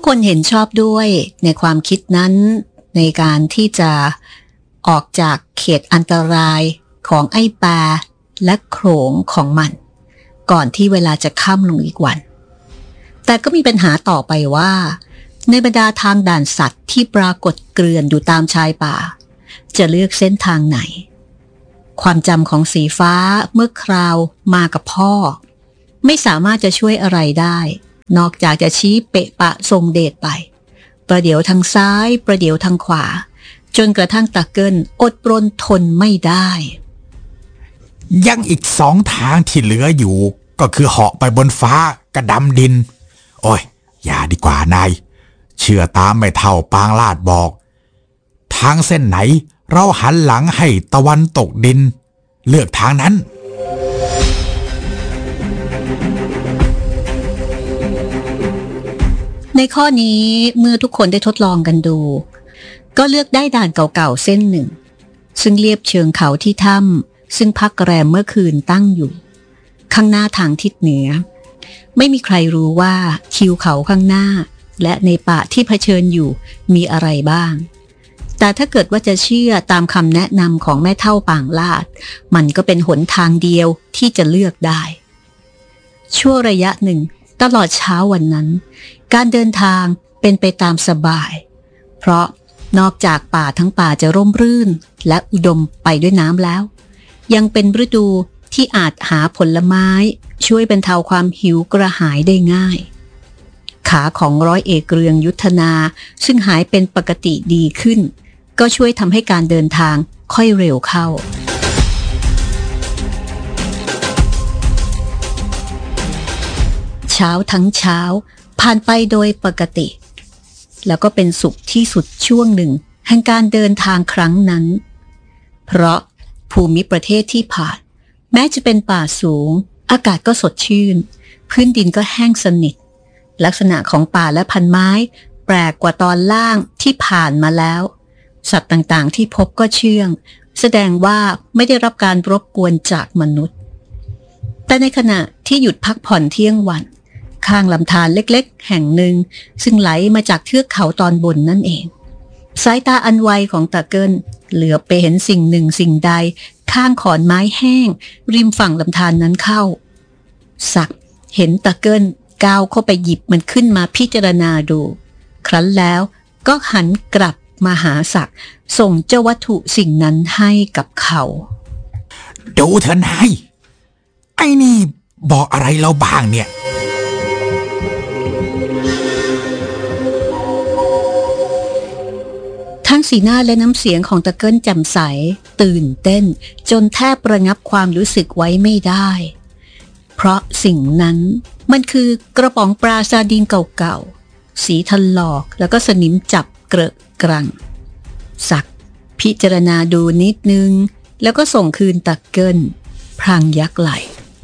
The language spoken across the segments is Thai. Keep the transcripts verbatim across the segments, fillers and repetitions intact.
คนเห็นชอบด้วยในความคิดนั้นในการที่จะออกจากเขตอันตรายของไอ้ปลาและโขลงของมันก่อนที่เวลาจะค่ำลงอีกวันแต่ก็มีปัญหาต่อไปว่าในบรรดาทางด่านสัตว์ที่ปรากฏเกลื่อนอยู่ตามชายป่าจะเลือกเส้นทางไหนความจำของสีฟ้าเมื่อคราวมากับพ่อไม่สามารถจะช่วยอะไรได้นอกจากจะชี้เปะปะทรงเดชไปประเดี๋ยวทางซ้ายประเดี๋ยวทางขวาจนกระทั่งตะเกิลอดรนทนไม่ได้ยังอีกสองทางที่เหลืออยู่ก็คือเหาะไปบนฟ้ากระดำดินโอ้ยอย่าดีกว่านายเชื่อตามไม่เท่าปางลาดบอกทางเส้นไหนเราหันหลังให้ตะวันตกดินเลือกทางนั้นในข้อนี้เมื่อทุกคนได้ทดลองกันดูก็เลือกได้ด่านเก่าๆเส้นหนึ่งซึ่งเลียบเชิงเขาที่ถ้ำซึ่งพักแรมเมื่อคืนตั้งอยู่ข้างหน้าทางทิศเหนือไม่มีใครรู้ว่าทิวเขาข้างหน้าและในป่าที่เผชิญอยู่มีอะไรบ้างแต่ถ้าเกิดว่าจะเชื่อตามคำแนะนำของแม่เฒ่าปางลาดมันก็เป็นหนทางเดียวที่จะเลือกได้ชั่วระยะหนึ่งตลอดเช้าวันนั้นการเดินทางเป็นไปตามสบายเพราะนอกจากป่าทั้งป่าจะร่มรื่นและอุดมไปด้วยน้ำแล้วยังเป็นฤดูที่อาจหาผลไม้ช่วยบรรเทาความหิวกระหายได้ง่ายขาของร้อยเอกเรืองยุทธนาซึ่งหายเป็นปกติดีขึ้นก็ช่วยทำให้การเดินทางค่อยเร็วเข้าเช้าทั้งเช้าผ่านไปโดยปกติแล้วก็เป็นสุขที่สุดช่วงหนึ่งแห่งการเดินทางครั้งนั้นเพราะภูมิประเทศที่ผ่านแม้จะเป็นป่าสูงอากาศก็สดชื่นพื้นดินก็แห้งสนิทลักษณะของป่าและพันไม้แปลกกว่าตอนล่างที่ผ่านมาแล้วสัตว์ต่างๆที่พบก็เชื่องแสดงว่าไม่ได้รับการรบกวนจากมนุษย์แต่ในขณะที่หยุดพักผ่อนเที่ยงวันข้างลำธารเล็กๆแห่งหนึ่งซึ่งไหลมาจากเทือกเขาตอนบนนั่นเองสายตาอันไวของตะเกิลเหลือไปเห็นสิ่งหนึ่งสิ่งใดข้างขอนไม้แห้งริมฝั่งลำธารนั้นเข้าสักเห็นตะเกิลก้าวเข้าไปหยิบมันขึ้นมาพิจารณาดูครั้นแล้วก็หันกลับมาหาศักดิ์ส่งเจ้าวัตถุสิ่งนั้นให้กับเขาดูเถอะนายไอ้นี่บอกอะไรเราบ้างเนี่ยทั้งสีหน้าและน้ำเสียงของตะเกิลแจ่มใสตื่นเต้นจนแทบระงับความรู้สึกไว้ไม่ได้เพราะสิ่งนั้นมันคือกระป๋องปลาซาร์ดีนเก่าๆสีถลอกแล้วก็สนิมจับเกลอะกรังสักพิจารณาดูนิดนึงแล้วก็ส่งคืนตะเกิลพลางยักไหล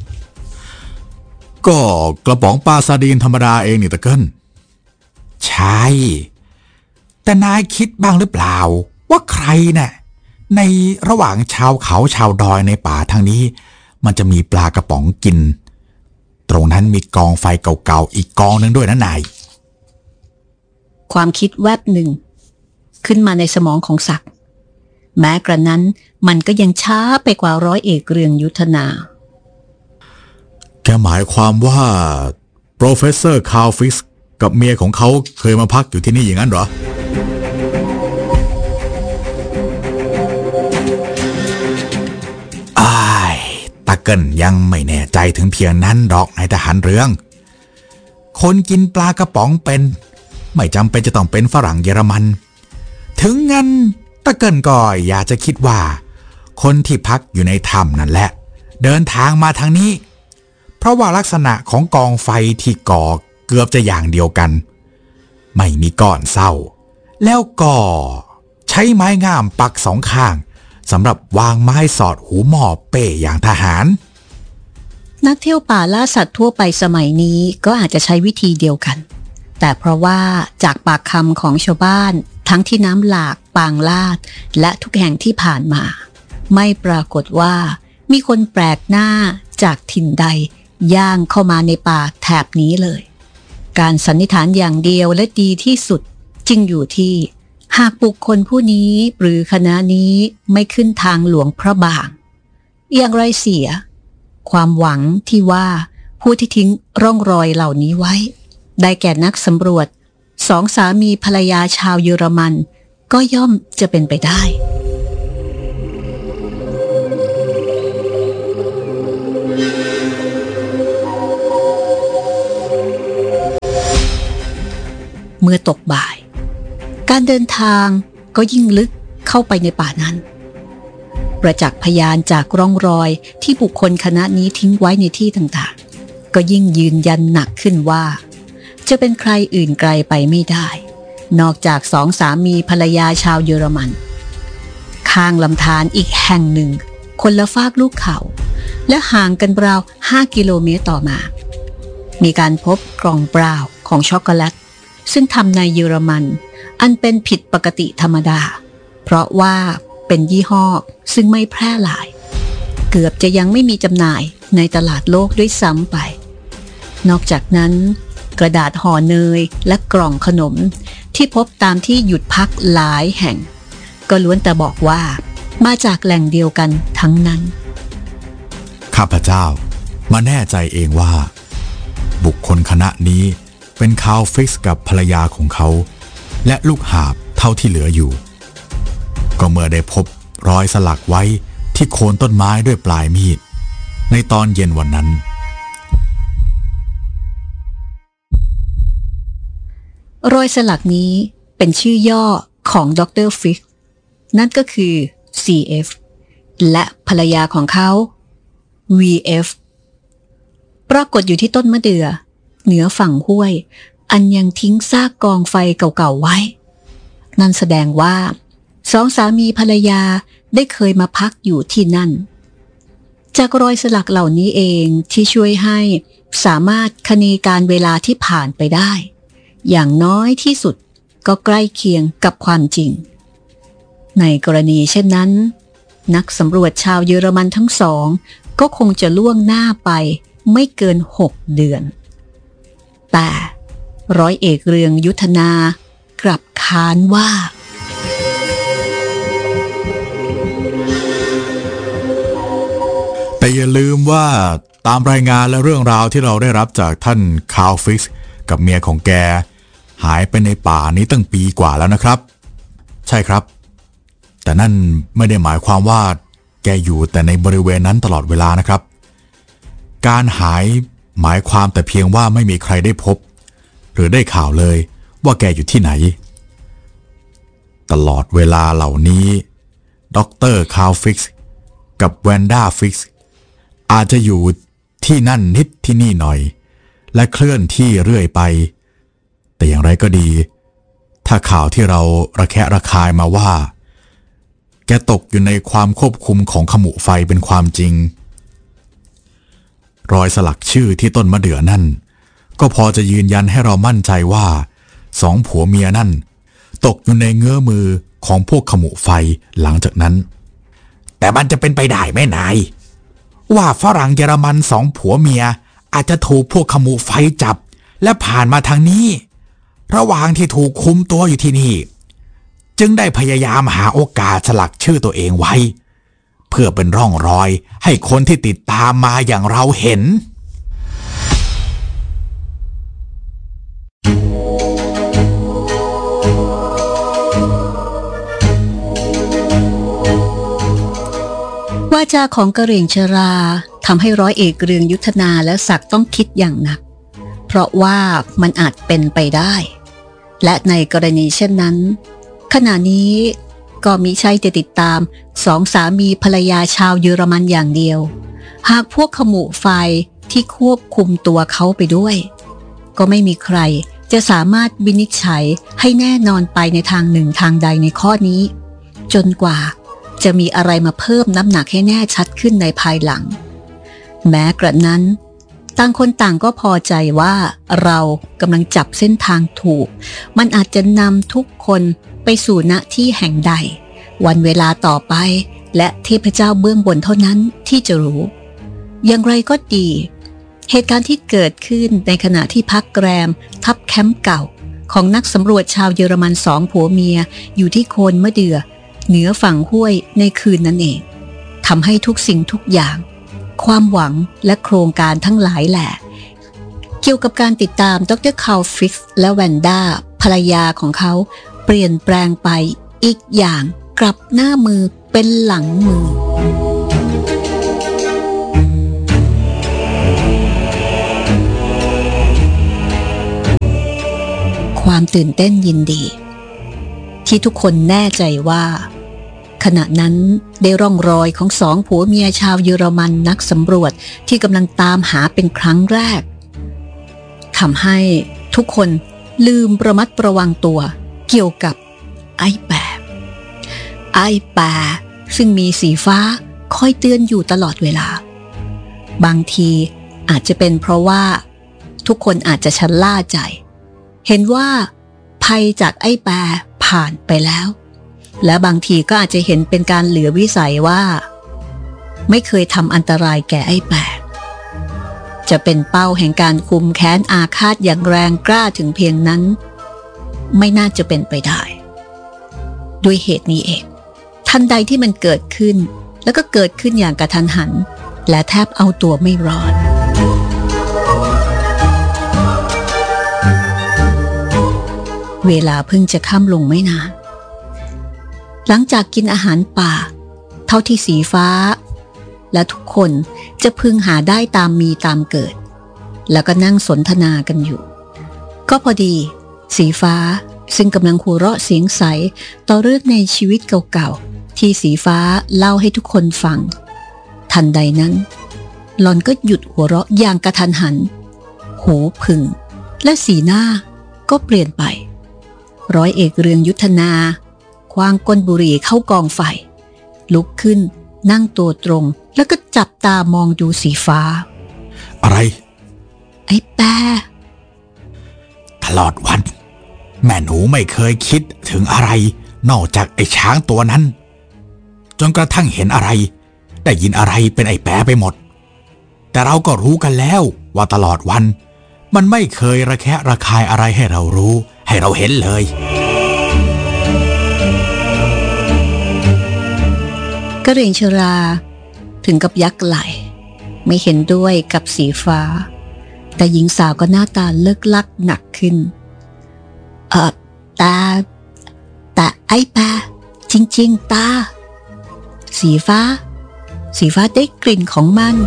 ก็กระป๋องปลาซาร์ดีนธรรมดาเองนี่ตะเกิลใช่แต่นายคิดบ้างหรือเปล่าว่าใครน่ะในระหว่างชาวเขาชาวดอยในป่าทางนี้มันจะมีปลากระป๋องกินตรงนั้นมีกองไฟเก่าๆอีกกองนึงด้วยนะนายความคิดแวบหนึ่งขึ้นมาในสมองของศักดิ์แม้กระนั้นมันก็ยังช้าไปกว่าร้อยเอกเรืองยุทธนาแกหมายความว่าโปรเฟสเซอร์คาร์ฟิสกับเมียของเขาเคยมาพักอยู่ที่นี่อย่างนั้นเหรออ้ายตะเกิลยังไม่แน่ใจถึงเพียงนั้นดอกนายทหารเรืองคนกินปลากระป๋องเป็นไม่จำเป็นจะต้องเป็นฝรั่งเยอรมันถึงงั้นตะเกิลก็อยากจะคิดว่าคนที่พักอยู่ในถ้ำนั่นแหละเดินทางมาทางนี้เพราะว่าลักษณะของกองไฟที่ก่อเกือบจะอย่างเดียวกันไม่มีก้อนเศร้าแล้วก็ใช้ไม้ง่ามปักสองข้างสำหรับวางไม้สอดหูหม้อเป้อย่างทหารนักเที่ยวป่าล่าสัตว์ทั่วไปสมัยนี้ก็อาจจะใช้วิธีเดียวกันแต่เพราะว่าจากปากคำของชาวบ้านทั้งที่น้ำหลากปางลาดและทุกแห่งที่ผ่านมาไม่ปรากฏว่ามีคนแปลกหน้าจากถิ่นใดย่างเข้ามาในป่าแถบนี้เลยการสันนิษฐานอย่างเดียวและดีที่สุดจึงอยู่ที่หากบุคคลผู้นี้หรือคณะนี้ไม่ขึ้นทางหลวงพระบางอย่างไรเสียความหวังที่ว่าผู้ที่ทิ้งร่องรอยเหล่านี้ไว้ได้แก่นักสำรวจสองสามีภรรยาชาวเยอรมันก็ย่อมจะเป็นไปได้เมื่อตกบ่ายการเดินทางก็ยิ่งลึกเข้าไปในป่านั้นประจักษ์พยานจากร่องรอยที่บุคคลคณะนี้ทิ้งไว้ในที่ต่างๆก็ยิ่งยืนยันหนักขึ้นว่าจะเป็นใครอื่นไกลไปไม่ได้นอกจากสองสามีภรรยาชาวเยอรมันข้างลำธารอีกแห่งหนึ่งคนละฟากลูกเขาและห่างกันราวห้ากิโลเมตรต่อมามีการพบกล่องเปล่าของช็อกโกแลตซึ่งทำในเยอรมันอันเป็นผิดปกติธรรมดาเพราะว่าเป็นยี่ห้อซึ่งไม่แพร่หลายเกือบจะยังไม่มีจำหน่ายในตลาดโลกด้วยซ้ำไปนอกจากนั้นกระดาษห่อเนยและกล่องขนมที่พบตามที่หยุดพักหลายแห่งก็ล้วนแต่บอกว่ามาจากแหล่งเดียวกันทั้งนั้นข้าพเจ้ามาแน่ใจเองว่าบุคคลคณะนี้เป็นคาร์ลฟิกซ์กับภรรยาของเขาและลูกหาบเท่าที่เหลืออยู่ก็เมื่อได้พบรอยสลักไว้ที่โคนต้นไม้ด้วยปลายมีดในตอนเย็นวันนั้นรอยสลักนี้เป็นชื่อย่อของดร.ฟิกซ์นั่นก็คือ ซี เอฟ และภรรยาของเขา วี เอฟ ปรากฏอยู่ที่ต้นมะเดื่อเหนือฝั่งห้วยอันยังทิ้งซากกองไฟเก่าๆไว้นั่นแสดงว่าสองสามีภรรยาได้เคยมาพักอยู่ที่นั่นจากรอยสลักเหล่านี้เองที่ช่วยให้สามารถคณีการเวลาที่ผ่านไปได้อย่างน้อยที่สุดก็ใกล้เคียงกับความจริงในกรณีเช่นนั้นนักสำรวจชาวเยอรมันทั้งสองก็คงจะล่วงหน้าไปไม่เกินหกเดือนแต่ร้อยเอกเรืองยุทธนากลับค้านว่าแต่อย่าลืมว่าตามรายงานและเรื่องราวที่เราได้รับจากท่านคาร์ลฟิกซ์กับเมียของแกหายไปในป่านี้ตั้งปีกว่าแล้วนะครับใช่ครับแต่นั่นไม่ได้หมายความว่าแกอยู่แต่ในบริเวณนั้นตลอดเวลานะครับการหายหมายความแต่เพียงว่าไม่มีใครได้พบหรือได้ข่าวเลยว่าแกอยู่ที่ไหนตลอดเวลาเหล่านี้ด็อกเตอร์คาร์ลฟิกซ์กับแวนด้าฟิกซ์อาจจะอยู่ที่นั่นนิดที่นี่หน่อยและเคลื่อนที่เรื่อยไปแต่อย่างไรก็ดีถ้าข่าวที่เราระแคะระคายมาว่าแกตกอยู่ในความควบคุมของขมุไฟเป็นความจริงรอยสลักชื่อที่ต้นมะเดื่อนั่นก็พอจะยืนยันให้เรามั่นใจว่าสองผัวเมียนั่นตกอยู่ในเงื้อมือของพวกขมุไฟหลังจากนั้นแต่มันจะเป็นไปได้ไหมนายว่าฝรั่งเยอรมันสองผัวเมียอาจจะถูกพวกขมุไฟจับและผ่านมาทางนี้ระหว่างที่ถูกคุมตัวอยู่ที่นี่จึงได้พยายามหาโอกาสสลักชื่อตัวเองไว้เพื่อเป็นร่องรอยให้คนที่ติดตามมาอย่างเราเห็นวาจาของกระเหรี่ยงชราทำให้ร้อยเอกเรืองยุทธนาและศักดิ์ต้องคิดอย่างหนักเพราะว่ามันอาจเป็นไปได้และในกรณีเช่นนั้นขณะนี้ก็มิใช่จะติดตามสองสามีภรรยาชาวเยอรมันอย่างเดียวหากพวกขมุไฟที่ควบคุมตัวเขาไปด้วยก็ไม่มีใครจะสามารถวินิจฉัยให้แน่นอนไปในทางหนึ่งทางใดในข้อนี้จนกว่าจะมีอะไรมาเพิ่มน้ำหนักให้แน่ชัดขึ้นในภายหลังแม้กระนั้นต่างคนต่างก็พอใจว่าเรากำลังจับเส้นทางถูกมันอาจจะนำทุกคนไปสู่ณที่แห่งใดวันเวลาต่อไปและเทพเจ้าเบื้องบนเท่านั้นที่จะรู้อย่างไรก็ดีเหตุการณ์ที่เกิดขึ้นในขณะที่พักแรมทับแคมป์เก่าของนักสำรวจชาวเยอรมันสองผัวเมียอยู่ที่โคนมะเดื่อเหนือฝั่งห้วยในคืนนั้นเองทำให้ทุกสิ่งทุกอย่างความหวังและโครงการทั้งหลายแหละเกี่ยวกับการติดตามดร.คาร์ล ฟิกซ์และแวนด้าภรรยาของเขาเปลี่ยนแปลงไปอีกอย่างกลับหน้ามือเป็นหลังมือความตื่นเต้นยินดีที่ทุกคนแน่ใจว่าขณะนั้นได้ร่องรอยของสองผัวเมียชาวเยอรมันนักสำรวจที่กำลังตามหาเป็นครั้งแรกทำให้ทุกคนลืมระมัดระวังตัวเกี่ยวกับไอ้แปะไอ้แปะซึ่งมีสีฟ้าคอยเตือนอยู่ตลอดเวลาบางทีอาจจะเป็นเพราะว่าทุกคนอาจจะชะล่าใจเห็นว่าภัยจากไอ้แปะผ่านไปแล้วและบางทีก็อาจจะเห็นเป็นการเหลือวิสัยว่าไม่เคยทำอันตรายแก่ไอ้แปะจะเป็นเป้าแห่งการคุมแค้นอาฆาตอย่างแรงกล้าถึงเพียงนั้นไม่น่าจะเป็นไปได้ด้วยเหตุนี้เองทันใดที่มันเกิดขึ้นแล้วก็เกิดขึ้นอย่างกระทันหันและแทบเอาตัวไม่รอดเวลาเพิ่งจะค่ำลงไม่นานหลังจากกินอาหารป่าเท่าที่สีฟ้าและทุกคนจะพึงหาได้ตามมีตามเกิดแล้วก็นั่งสนทนากันอยู่ก็พอดีสีฟ้าซึ่งกำลังหัวเราะเสียงใสต่อเรื่องในชีวิตเก่าๆที่สีฟ้าเล่าให้ทุกคนฟังทันใดนั้นหล่อนก็หยุดหัวเราะอย่างกระทันหันหูผึ่งและสีหน้าก็เปลี่ยนไปร้อยเอกเรืองยุทธนาคว้างก้นบุหรี่เข้ากองไฟลุกขึ้นนั่งตัวตรงแล้วก็จับตามองดูสีฟ้าอะไรไอ้แปะตลอดวันแม่หนูไม่เคยคิดถึงอะไรนอกจากไอ้ช้างตัวนั้นจนกระทั่งเห็นอะไรได้ยินอะไรเป็นไอ้แปะไปหมดแต่เราก็รู้กันแล้วว่าตลอดวันมันไม่เคยระแคะระคายอะไรให้เรารู้ให้เราเห็นเลยกระเหรี่ยงชราถึงกับยักไหล่ไม่เห็นด้วยกับสีฟ้าแต่หญิงสาวก็หน้าตาเลิกลักหนักขึ้นเออตาแต่ไอ้แปะจริงๆตาสีฟ้าสีฟ้าได้กลิ่นของมัน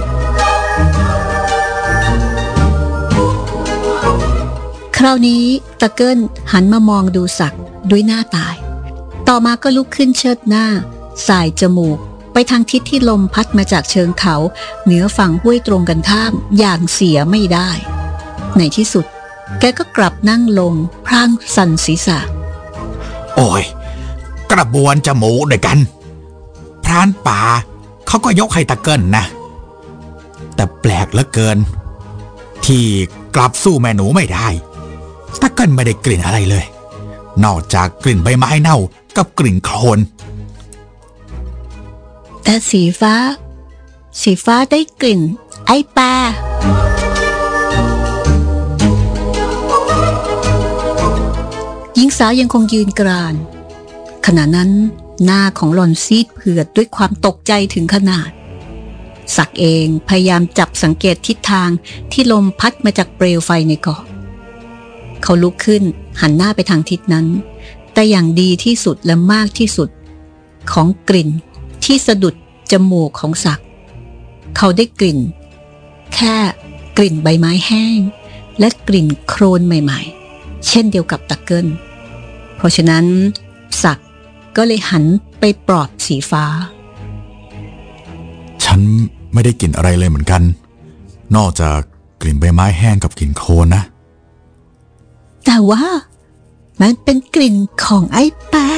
คราวนี้ตะเกิลหันมามองดูศักดิ์ด้วยหน้าตายต่อมาก็ลุกขึ้นเชิดหน้าสายจมูกไปทางทิศที่ลมพัดมาจากเชิงเขาเหนือฝั่งห้วยตรงกันข้ามอย่างเสียไม่ได้ในที่สุดแกก็กลับนั่งลงพลางสั่นศีรษะโอ้ยกระบวนจมูกด้วยกันพรานป่าเขาก็ยกให้ตะเกิลนะแต่แปลกเหลือเกินที่กลับสู้แม่หนูไม่ได้ตะเกิลไม่ได้กลิ่นอะไรเลยนอกจากกลิ่นใบไม้เน่ากับกลิ่นโคลนแต่สีฟ้าสีฟ้าได้กลิ่นไอ้แปะหญิงสาวยังคงยืนกรานขณะนั้นหน้าของหล่อนซีดเผือดด้วยความตกใจถึงขนาดศักดิ์เองพยายามจับสังเกตทิศทางที่ลมพัดมาจากเปลวไฟในเกาะเขาลุกขึ้นหันหน้าไปทางทิศนั้นแต่อย่างดีที่สุดและมากที่สุดของกลิ่นที่สะดุดจมูกของศักดิ์เขาได้กลิ่นแค่กลิ่นใบไม้แห้งและกลิ่นโคลนใหม่ๆเช่นเดียวกับตะเกิลเพราะฉะนั้นศักดิ์ก็เลยหันไปปลอบสีฟ้าฉันไม่ได้กลิ่นอะไรเลยเหมือนกันนอกจากกลิ่นใบไม้แห้งกับกลิ่นโคลนนะแต่ว่ามันเป็นกลิ่นของไอ้แปะ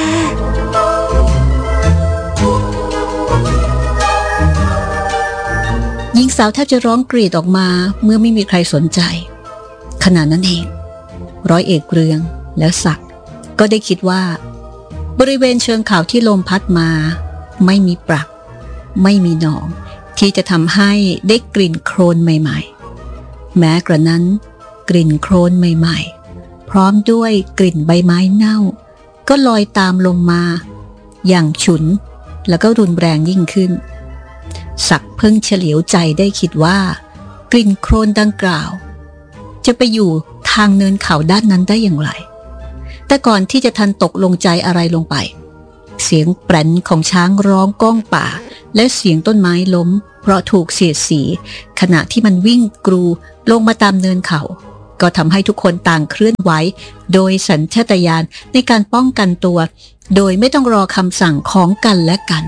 หญิงสาวแทบจะร้องกรีดออกมาเมื่อไม่มีใครสนใจขณะนั้นเองร้อยเอกเรืองและศักดิ์ก็ได้คิดว่าบริเวณเชิงเขาที่ลมพัดมาไม่มีปรักไม่มีหนองที่จะทำให้ได้กลิ่นโคลนใหม่ๆแม้กระนั้นกลิ่นโคลนใหม่ๆพร้อมด้วยกลิ่นใบไม้เน่าก็ลอยตามลงมาอย่างฉุนแล้วก็รุนแรงยิ่งขึ้นศักดิ์เพิ่งเฉลียวใจได้คิดว่ากลิ่นโคลนดังกล่าวจะไปอยู่ทางเนินเขาด้านนั้นได้อย่างไรแต่ก่อนที่จะทันตกลงใจอะไรลงไปเสียงแปรนของช้างร้องก้องป่าและเสียงต้นไม้ล้มเพราะถูกเสียดสีขณะที่มันวิ่งกรูลงมาตามเนินเขาก็ทำให้ทุกคนต่างเคลื่อนไหวโดยสัญชาตญาณในการป้องกันตัวโดยไม่ต้องรอคำสั่งของกันและกัน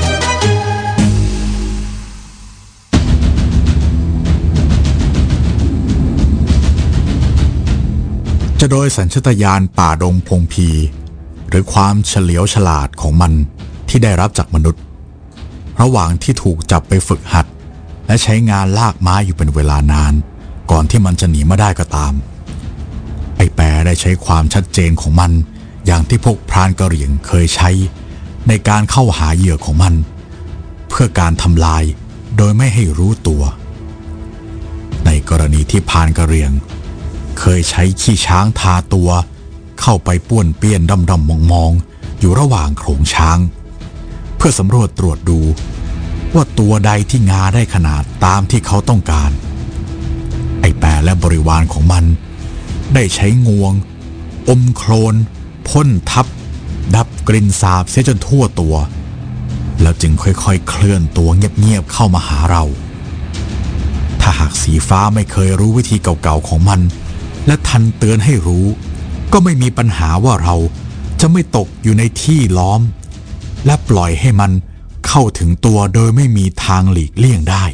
จะโดยสัญชาตญาณป่าดงพงพีหรือความเฉลียวฉลาดของมันที่ได้รับจากมนุษย์ระหว่างที่ถูกจับไปฝึกหัดและใช้งานลากม้าอยู่เป็นเวลานานก่อนที่มันจะหนีมาได้ก็ตามไอ้แปรได้ใช้ความชัดเจนของมันอย่างที่พวกพรานกะเหรี่ยงเคยใช้ในการเข้าหาเหยื่อของมันเพื่อการทำลายโดยไม่ให้รู้ตัวในกรณีที่พรานกะเหรี่ยงเคยใช้ขี้ช้างทาตัวเข้าไปป้วนเปี้ยนดำดำมองมองอยู่ระหว่างโขลงช้างเพื่อสำรวจตรวจดูว่าตัวใดที่งาได้ขนาดตามที่เขาต้องการไอ้แปรและบริวารของมันได้ใช้งวงอมโคลนพ่นทับดับกลิ่นสาบเสียจนทั่วตัวแล้วจึงค่อยๆเคลื่อนตัวเงียบๆเข้ามาหาเราถ้าหากสีฟ้าไม่เคยรู้วิธีเก่าๆของมันและทันเตือนให้รู้ก็ไม่มีปัญหาว่าเราจะไม่ตกอยู่ในที่ล้อมและปล่อยให้มันเข้าถึงตัวโดยไม่มีทางหลีกเลี่ยงได้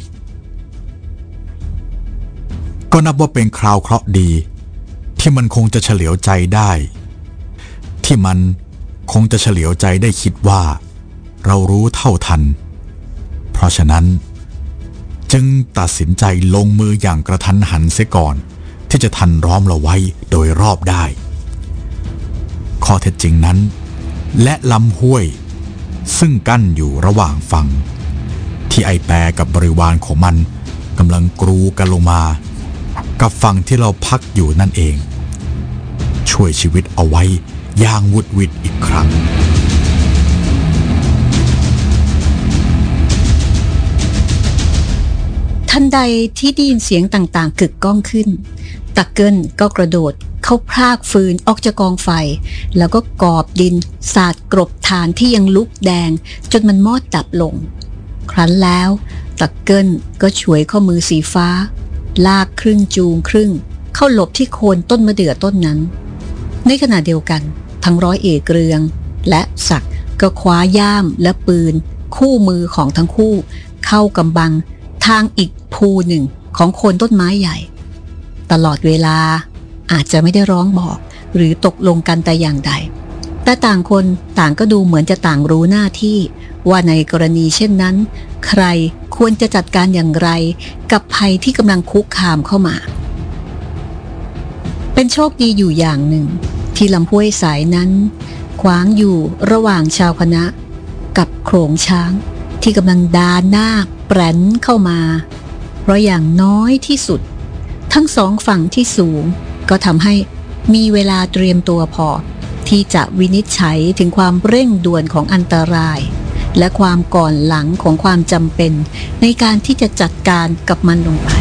ก็นับว่าเป็นคราวเคราะห์ดีที่มันคงจะเฉลียวใจได้ที่มันคงจะเฉลียวใจได้คิดว่าเรารู้เท่าทันเพราะฉะนั้นจึงตัดสินใจลงมืออย่างกระทันหันเสียก่อนที่จะทันล้อมเราไว้โดยรอบได้ข้อเท็จจริงนั้นและลำห้วยซึ่งกั้นอยู่ระหว่างฝั่งที่ไอแปรกับบริวารของมันกำลังกรูกันลงมากับฝั่งที่เราพักอยู่นั่นเองช่วยชีวิตเอาไว้อย่างวุดวิดอีกครั้งทันใดที่ได้ยินเสียงต่างๆกึกก้องขึ้นตักเกิลก็กระโดดเข้าพรากฟืนออกจากกองไฟแล้วก็กอบดินสาดกรบฐานที่ยังลุกแดงจนมันมอดดับลงครั้นแล้วตักเกิลก็ฉวยข้อมือสีฟ้าลากครึ่งจูงครึ่งเข้าหลบที่โคนต้นมะเดื่อต้นนั้นในขณะเดียวกันทั้งร้อยเอกเรืองและศักดิ์ก็คว้าย่ามและปืนคู่มือของทั้งคู่เข้ากำบังทางอีกภูหนึ่งของโคนต้นไม้ใหญ่ตลอดเวลาอาจจะไม่ได้ร้องบอกหรือตกลงกันแต่อย่างใดแต่ต่างคนต่างก็ดูเหมือนจะต่างรู้หน้าที่ว่าในกรณีเช่นนั้นใครควรจะจัดการอย่างไรกับภัยที่กำลังคุกคามเข้ามาเป็นโชคดีอยู่อย่างหนึ่งที่ลำห้วยสายนั้นขวางอยู่ระหว่างชาวคณะกับโขลงช้างที่กำลังดาหน้าแปรนเข้ามาเพราะอย่างน้อยที่สุดทั้งสองฝั่งที่สูงก็ทำให้มีเวลาเตรียมตัวพอที่จะวินิจฉัยถึงความเร่งด่วนของอันตรายและความก่อนหลังของความจำเป็นในการที่จะจัดการกับมันลงไป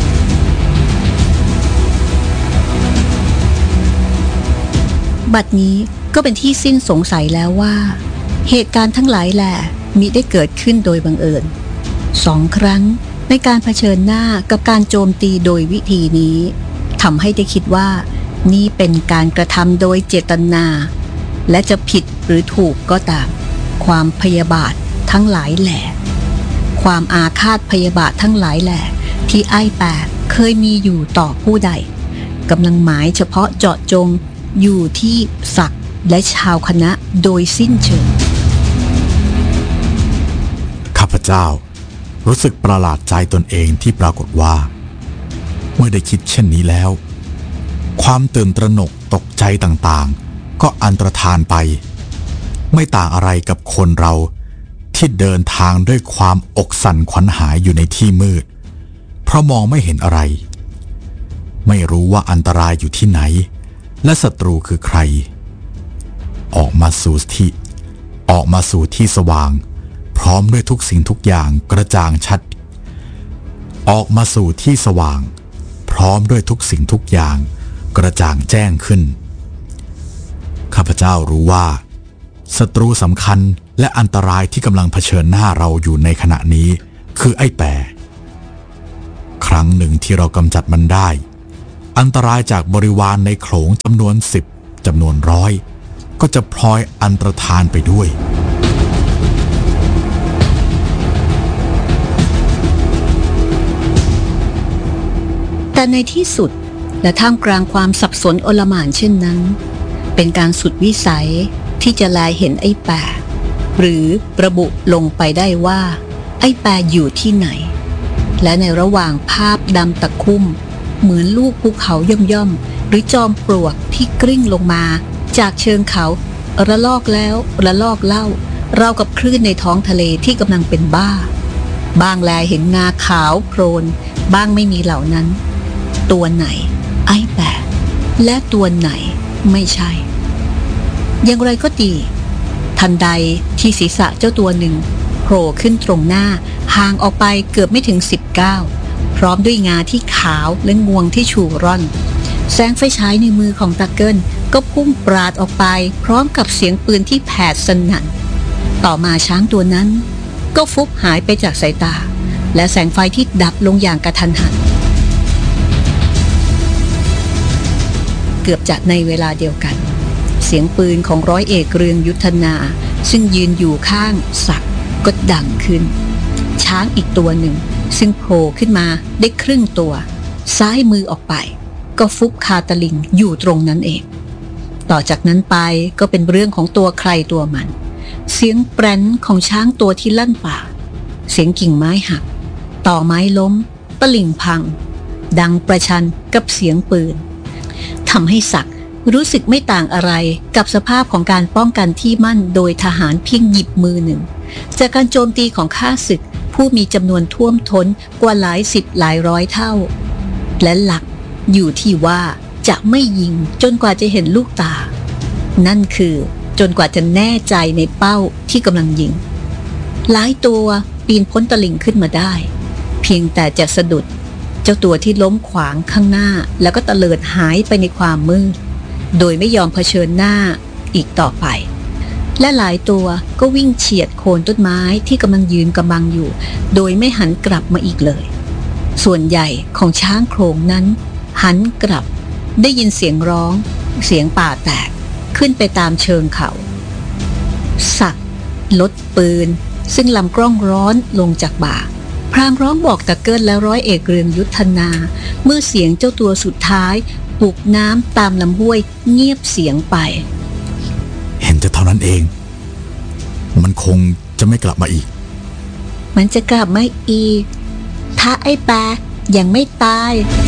บัดนี้ก็เป็นที่สิ้นสงสัยแล้วว่าเหตุการณ์ทั้งหลายแหละมิได้เกิดขึ้นโดยบังเอิญสองครั้งในการเผชิญหน้ากับการโจมตีโดยวิธีนี้ทำให้ได้คิดว่านี่เป็นการกระทำโดยเจตนาและจะผิดหรือถูกก็ตามความพยาบาททั้งหลายแหล่ความอาฆาตพยาบาททั้งหลายแหล่ที่ไอ้แปดเคยมีอยู่ต่อผู้ใดกำลังหมายเฉพาะเจาะจงอยู่ที่ศักดิ์และชาวคณะโดยสิ้นเชิงข้าพเจ้ารู้สึกประหลาดใจตนเองที่ปรากฏว่าเมื่อได้คิดเช่นนี้แล้วความตื่นตระหนกตกใจต่างๆก็อันตรธานไปไม่ต่างอะไรกับคนเราที่เดินทางด้วยความอกสั่นขวัญหายอยู่ในที่มืดเพราะมองไม่เห็นอะไรไม่รู้ว่าอันตรายอยู่ที่ไหนและศัตรูคือใครออกมาสู่ที่ออกมาสู่ที่สว่างพร้อมด้วยทุกสิ่งทุกอย่างกระจ่างชัดออกมาสู่ที่สว่างพร้อมด้วยทุกสิ่งทุกอย่างกระจ่างแจ้งขึ้นข้าพเจ้ารู้ว่าศัตรูสำคัญและอันตรายที่กำลังเผชิญหน้าเราอยู่ในขณะนี้คือไอ้แปรครั้งหนึ่งที่เรากำจัดมันได้อันตรายจากบริวารในโขลงจำนวนสิบจำนวนร้อยก็จะพลอยอันตรธานไปด้วยแต่ในที่สุดและท่ามกลางความสับสนโอลหม่านเช่นนั้นเป็นการสุดวิสัยที่จะแลเห็นไอ้แปรหรือระบุลงไปได้ว่าไอ้แปรอยู่ที่ไหนและในระหว่างภาพดำตะคุ่มเหมือนลูกภูเขาย่อมๆหรือจอมปลวกที่กลิ้งลงมาจากเชิงเขาระลอกแล้วระลอกเล่าเรากับคลื่นในท้องทะเลที่กำลังเป็นบ้าบางแลเห็นงาขาวโพลนบ้างไม่มีเหล่านั้นตัวไหนไอ้แปรและตัวไหนไม่ใช่อย่างไรก็ดีทันใดที่ศีรษะเจ้าตัวหนึ่งโผล่ขึ้นตรงหน้าห่างออกไปเกือบไม่ถึงสิบเก้าพร้อมด้วยงาที่ขาวและงวงที่ชูร่อนแสงไฟฉายในมือของตาเกิลก็พุ่งปราดออกไปพร้อมกับเสียงปืนที่แผดสนั่นต่อมาช้างตัวนั้นก็ฟุบหายไปจากสายตาและแสงไฟที่ดับลงอย่างกระทันหันเกือบจะในเวลาเดียวกันเสียงปืนของร้อยเอกเรืองยุทธนาซึ่งยืนอยู่ข้างศักดิ์ก็ดังขึ้นช้างอีกตัวหนึ่งซึ่งโผล่ขึ้นมาได้ครึ่งตัวซ้ายมือออกไปก็ฟุบคาตะลิงอยู่ตรงนั้นเองต่อจากนั้นไปก็เป็นเรื่องของตัวใครตัวมันเสียงแปรนของช้างตัวที่ลั่นป่าเสียงกิ่งไม้หักต่อไม้ล้มตะลิ่งพังดังประชันกับเสียงปืนทำให้ศักดิ์รู้สึกไม่ต่างอะไรกับสภาพของการป้องกันที่มั่นโดยทหารเพียงหยิบมือหนึ่งจากการโจมตีของข้าศึกผู้มีจำนวนท่วมท้นกว่าหลายสิบหลายร้อยเท่าและหลักอยู่ที่ว่าจะไม่ยิงจนกว่าจะเห็นลูกตานั่นคือจนกว่าจะแน่ใจในเป้าที่กำลังยิงหลายตัวปีนพ้นตลิ่งขึ้นมาได้เพียงแต่จะสะดุดเจ้าตัวที่ล้มขวางข้างหน้าแล้วก็ตะเลิดหายไปในความมืดโดยไม่ยอมเผชิญหน้าอีกต่อไปและหลายตัวก็วิ่งเฉียดโคนต้นไม้ที่กำลังยืนกำบังอยู่โดยไม่หันกลับมาอีกเลยส่วนใหญ่ของช้างโขลงนั้นหันกลับได้ยินเสียงร้องเสียงป่าแตกขึ้นไปตามเชิงเขาศักดิ์ลดปืนซึ่งลำกล้องร้อนลงจากบ่าพรางร้องบอกตะเกิลและร้อยเอกเรืองยุทธนาเมื่อเสียงเจ้าตัวสุดท้ายปลุกน้ำตามลำห้วยเงียบเสียงไปเห็นจะเท่านั้นเองมันคงจะไม่กลับมาอีกมันจะกลับมาอีกถ้าไอ้แปรยังไม่ตาย